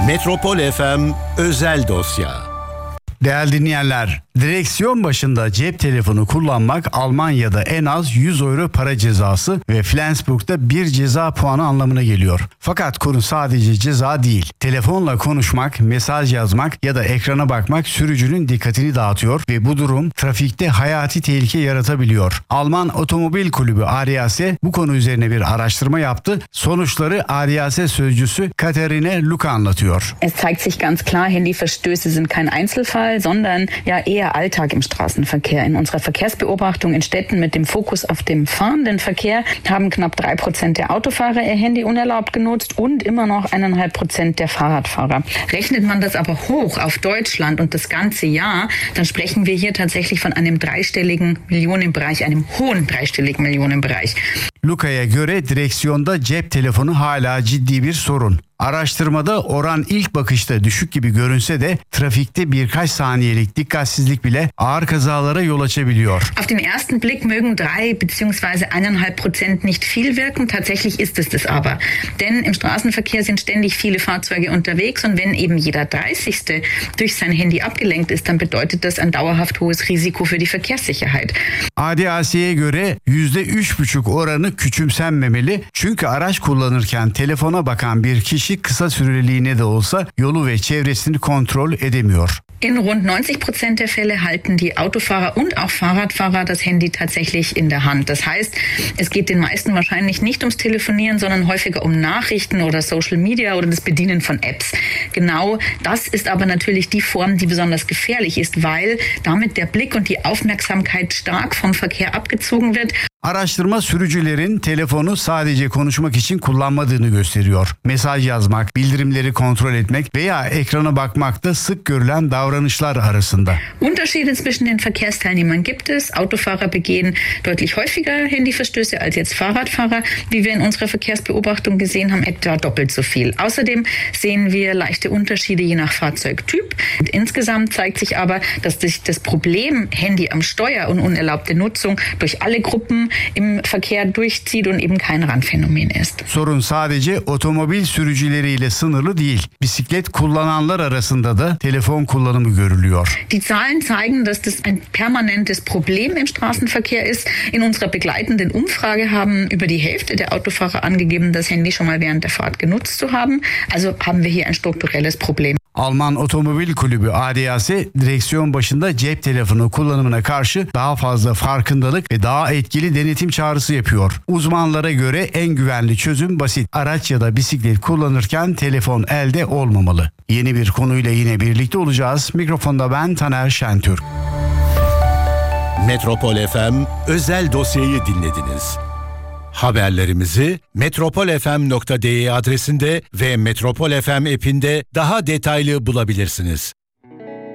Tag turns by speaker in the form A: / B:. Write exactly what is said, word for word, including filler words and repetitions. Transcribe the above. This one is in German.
A: Metropol F M Özel Dosya.
B: Değerli dinleyenler, direksiyon başında cep telefonu kullanmak Almanya'da en az yüz euro para cezası ve Flensburg'da bir ceza puanı anlamına geliyor. Fakat konu sadece ceza değil. Telefonla konuşmak, mesaj yazmak ya da ekrana bakmak sürücünün dikkatini dağıtıyor ve bu durum trafikte hayati tehlike yaratabiliyor. Alman Otomobil Kulübü A D A C bu konu üzerine bir araştırma yaptı. Sonuçları A D A C sözcüsü Katharine Luka anlatıyor.
C: Es zeigt sich ganz klar, Handyverstöße sind kein Einzelfall, sondern ja eher Alltag im Straßenverkehr. In unserer Verkehrsbeobachtung in Städten mit dem Fokus auf dem fahrenden Verkehr haben knapp drei Prozent der Autofahrer ihr Handy unerlaubt genutzt und immer noch eineinhalb Prozent der Fahrradfahrer. Rechnet man das aber hoch auf Deutschland und das ganze Jahr, dann sprechen wir hier tatsächlich von einem dreistelligen Millionenbereich, einem hohen dreistelligen Millionenbereich.
B: Luka'ya göre direksiyonda cep telefonu hala ciddi bir sorun. Araştırmada oran ilk bakışta düşük gibi görünse de trafikte birkaç saniyelik dikkatsizlik bile ağır kazalara yol açabiliyor.
C: Auf den ersten Blick mögen drei bzw. eineinhalb Prozent nicht viel wirken. Tatsächlich ist es das aber. Denn im Straßenverkehr sind ständig viele Fahrzeuge unterwegs und wenn eben jeder dreißigste durch sein Handy abgelenkt ist, dann bedeutet das ein dauerhaft hohes Risiko für die Verkehrssicherheit.
B: A D A C'ye göre yüzde üç buçuk oranı küçümsenmemeli. Çünkü araç kullanırken telefona bakan bir kişi kısa süreliğine de olsa yolu ve çevresini kontrol edemiyor.
C: In rund neunzig Prozent der Fälle halten die Autofahrer und auch Fahrradfahrer das Handy tatsächlich in der Hand. Das heißt, es geht den meisten wahrscheinlich nicht ums Telefonieren, sondern häufiger um Nachrichten oder Social Media oder das Bedienen von Apps. Genau das ist aber natürlich die Form, die besonders gefährlich ist, weil damit der Blick und die Aufmerksamkeit stark vom Verkehr abgezogen wird.
B: Araştırma sürücülerin telefonu sadece konuşmak için kullanmadığını gösteriyor. Mesaj yazmak, bildirimleri kontrol etmek veya ekrana bakmak da sık görülen davranışlar arasında.
C: Unterschiede zwischen den Verkehrsteilnehmern gibt es. Autofahrer begehen deutlich häufiger Handyverstöße als jetzt Fahrradfahrer. Wie wir in unserer Verkehrsbeobachtung gesehen haben, etwa doppelt so viel. Außerdem sehen wir leichte Unterschiede je nach Fahrzeugtyp. Und insgesamt zeigt sich aber, dass sich das Problem Handy am Steuer und unerlaubte Nutzung durch alle Gruppen im Verkehr durchzieht und eben kein Randphänomen ist.
B: Sorun sadece otomobil sürücüleriyle sınırlı değil. Bisiklet kullananlar arasında da telefon kullanımı görülüyor.
C: Die Zahlen zeigen, dass das ein permanentes Problem im Straßenverkehr ist. In unserer begleitenden Umfrage haben über die Hälfte der Autofahrer angegeben, das Handy schon mal während der Fahrt genutzt zu haben. Also haben wir hier ein strukturelles Problem.
B: Alman Otomobil Kulübü A D A C direksiyon başında cep telefonu kullanımına karşı daha fazla farkındalık ve daha etkili denetim çağrısı yapıyor. Uzmanlara göre en güvenli çözüm basit. Araç ya da bisiklet kullanırken telefon elde olmamalı. Yeni bir konuyla yine birlikte olacağız. Mikrofonda ben Taner Şentürk.
A: Metropol F M Özel Dosyayı dinlediniz. Haberlerimizi metropol f m nokta d e adresinde ve Metropol F M app'inde daha detaylı bulabilirsiniz.